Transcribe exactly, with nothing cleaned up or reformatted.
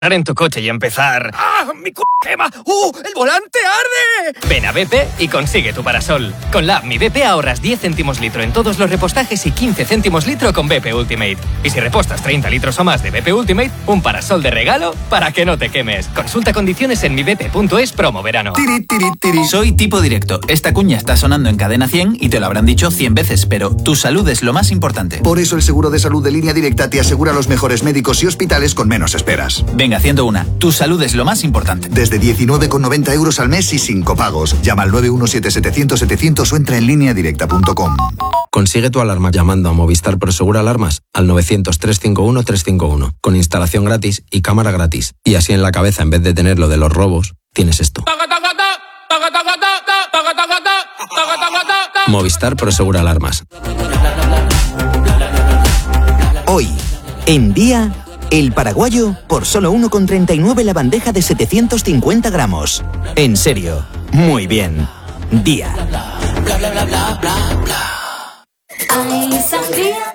en tu coche y empezar... ¡Ah! ¡Mi c*** quema! ¡Uh! ¡El volante arde! Ven a B P y consigue tu parasol. Con la app Mi B P ahorras diez céntimos litro en todos los repostajes y quince céntimos litro con B P Ultimate. Y si repostas treinta litros o más de B P Ultimate, un parasol de regalo para que no te quemes. Consulta condiciones en mi b p punto es promo verano. Tiri, tiri, tiri. Soy Tipo Directo. Esta cuña está sonando en Cadena cien y te lo habrán dicho cien veces, pero tu salud es lo más importante. Por eso el seguro de salud de Línea Directa te asegura los mejores médicos y hospitales con menos esperas. Venga, haciendo una. Tu salud es lo más importante. Desde diecinueve con noventa euros al mes y sin copagos. Llama al nueve uno siete setecientos setecientos o entra en línea directa punto com. Consigue tu alarma llamando a Movistar Prosegur Alarmas al novecientos, trescientos cincuenta y uno, trescientos cincuenta y uno, con instalación gratis y cámara gratis. Y así en la cabeza, en vez de tener lo de los robos, tienes esto. Movistar Prosegur Alarmas. Hoy, en Día, el paraguayo por solo uno con treinta y nueve la bandeja de setecientos cincuenta gramos. En serio, muy bien. Día. Ay, sangría.